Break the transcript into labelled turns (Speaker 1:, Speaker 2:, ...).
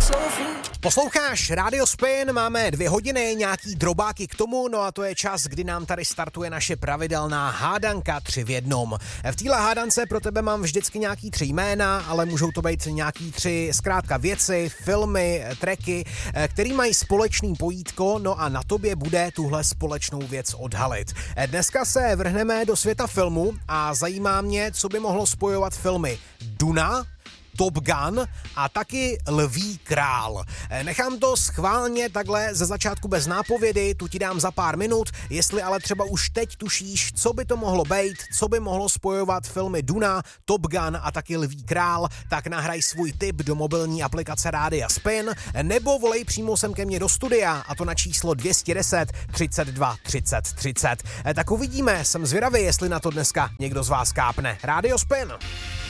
Speaker 1: Posloucháš Radio Spin, máme 2 hodiny, nějaký drobáky k tomu, no a to je čas, kdy nám tady startuje naše pravidelná hádanka 3 v 1. V téhle hádance pro tebe mám vždycky nějaký 3 jména, ale můžou to být nějaký 3 zkrátka věci, filmy, tracky, který mají společný pojítko, no a na tobě bude tuhle společnou věc odhalit. Dneska se vrhneme do světa filmu a zajímá mě, co by mohlo spojovat filmy Duna, Top Gun a taky Lví král. Nechám to schválně takhle ze začátku bez nápovědy, tu ti dám za pár minut, jestli ale třeba už teď tušíš, co by to mohlo být, co by mohlo spojovat filmy Duna, Top Gun a taky Lví král, tak nahraj svůj tip do mobilní aplikace Rádia Spin, nebo volej přímo sem ke mně do studia, a to na číslo 210 32 30 30. Tak uvidíme, jsem zvědavý, jestli na to dneska někdo z vás kápne. Rádio Spin.